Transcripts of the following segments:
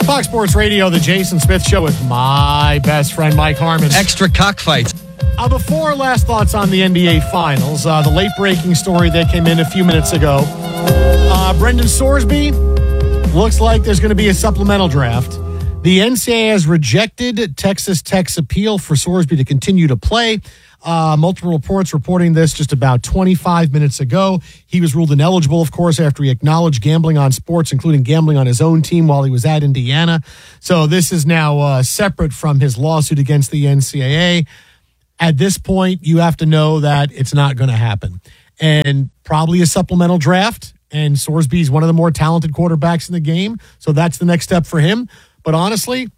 Fox Sports Radio, the Jason Smith Show with my best friend, Mike Harmon. Extra cockfights. Before our last thoughts on the NBA Finals, the late-breaking story that came in a few minutes ago. Brendan Sorsby, looks like there's going to be a supplemental draft. The NCAA has rejected Texas Tech's appeal for Sorsby to continue to play. Multiple reports reporting this just about 25 minutes ago. He was ruled ineligible, of course, after he acknowledged gambling on sports, including gambling on his own team while he was at Indiana. So this is now separate from his lawsuit against the NCAA. At this point, you have to know that it's not going to happen. And probably a supplemental draft. And Sorsby is one of the more talented quarterbacks in the game. So that's the next step for him. But honestly,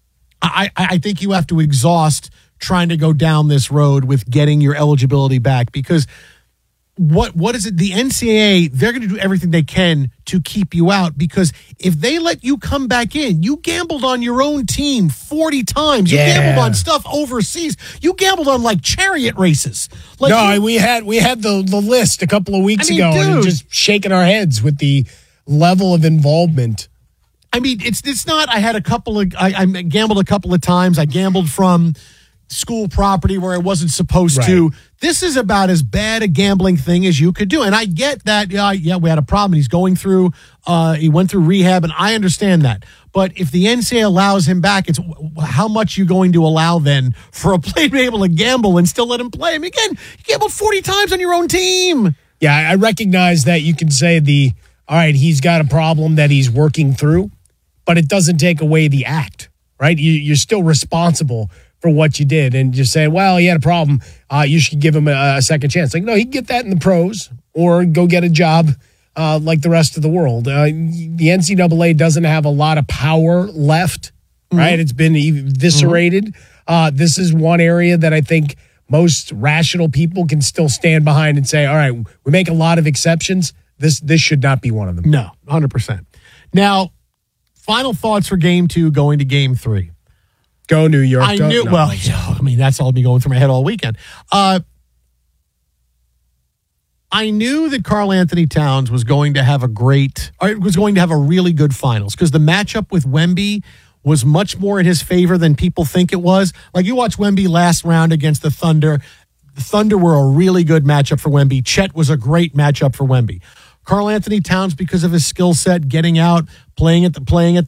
I think you have to exhaust trying to go down this road with getting your eligibility back, because what is it? The NCAA, they're going to do everything they can to keep you out, because if they let you come back in, you gambled on your own team 40 times. You gambled on stuff overseas. You gambled on like chariot races. Like, we had the list a couple of weeks ago, and just shaking our heads with the level of involvement. I mean, it's not. I had I gambled a couple of times. I gambled from school property where I wasn't supposed to. This is about as bad a gambling thing as you could do. And I get that, we had a problem. He's going through, he went through rehab, and I understand that. But if the NCAA allows him back, it's how much you going to allow then for a player to be able to gamble and still let him play? I mean, again, you gambled 40 times on your own team. Yeah, I recognize that you can say all right, he's got a problem that he's working through, but it doesn't take away the act, right? You're still responsible for what you did, and just say, well, he had a problem, you should give him a second chance. Like, no, he can get that in the pros or go get a job like the rest of the world. The NCAA doesn't have a lot of power left, right? It's been eviscerated. This is one area that I think most rational people can still stand behind and say, all right, we make a lot of exceptions. This should not be one of them. No, 100%. Now, final thoughts for Game 2 going to Game 3. Go New York. That's all been going through my head all weekend. I knew that Karl Anthony Towns was going to have a really good finals, because the matchup with Wemby was much more in his favor than people think it was. Like, you watch Wemby last round against the Thunder. The Thunder were a really good matchup for Wemby. Chet was a great matchup for Wemby. Karl Anthony Towns, because of his skill set, getting out, playing at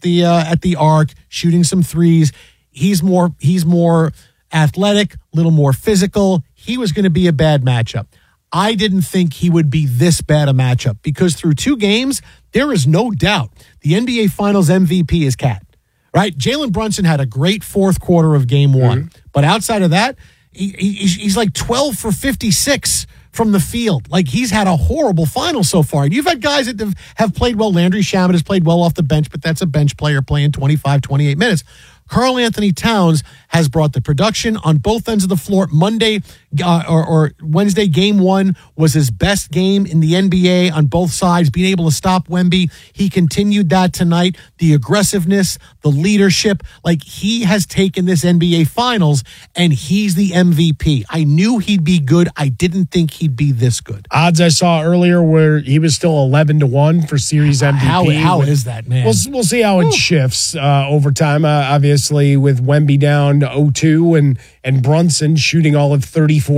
the arc, shooting some threes. He's more athletic, a little more physical. He was going to be a bad matchup. I didn't think he would be this bad a matchup, because through 2 games, there is no doubt the NBA Finals MVP is Cat, right? Jalen Brunson had a great fourth quarter of Game 1, but outside of that, he's like 12 for 56 from the field. Like, he's had a horrible final so far. And you've had guys that have played well. Landry Shamet has played well off the bench, but that's a bench player playing 25, 28 minutes. Karl Anthony Towns has brought the production on both ends of the floor. Monday or Wednesday, Game 1 was his best game in the NBA on both sides, being able to stop Wemby. He continued that tonight. The aggressiveness, the leadership, like, he has taken this NBA Finals, and he's the MVP. I knew he'd be good. I didn't think he'd be this good. Odds I saw earlier where he was still 11-1 for Series MVP. How is that, man? We'll see how it shifts over time. Obviously, with Wemby down 0-2 and Brunson shooting all of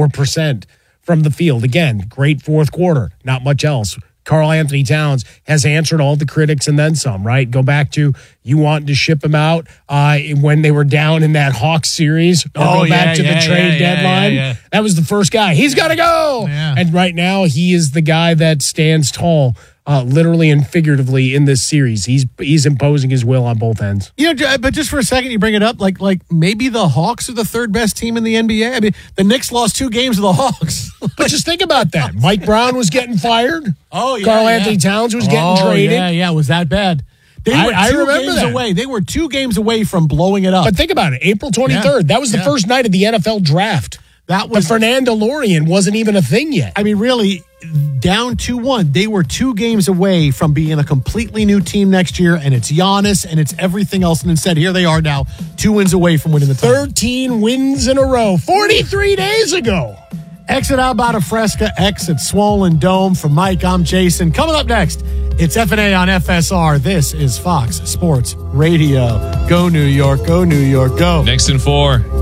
34% from the field. Again, great fourth quarter. Not much else. Karl Anthony Towns has answered all the critics and then some, right? Go back to you wanting to ship him out when they were down in that Hawks series. Go back to the trade deadline. Yeah. That was the first guy. He's got to go. Yeah. And right now, he is the guy that stands tall, literally and figuratively, in this series. He's imposing his will on both ends. But just for a second, you bring it up, like maybe the Hawks are the third best team in the NBA. I mean, the Knicks lost 2 games to the Hawks. But just think about that. Mike Brown was getting fired. Oh, yeah. Karl Anthony Towns was getting traded. Yeah, was that bad? I remember that. Away. They were 2 games away from blowing it up. But think about it. April 23rd. That was the first night of the NFL draft. That was Fernando Lorian wasn't even a thing yet. I mean, really, down 2-1. They were 2 games away from being a completely new team next year, and it's Giannis and it's everything else. And instead, here they are now, 2 wins away from winning the title. 13 wins in a row, 43 days ago. Exit Albata Fresca, exit Swollen Dome. For Mike, I'm Jason. Coming up next, It's FNA on FSR. This is Fox Sports Radio. Go New York, go New York, go. Next in 4. We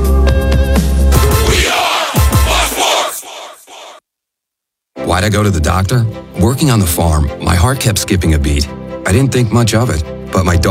are Fox Sports. Why'd I go to the doctor? Working on the farm, my heart kept skipping a beat. I didn't think much of it, but my dog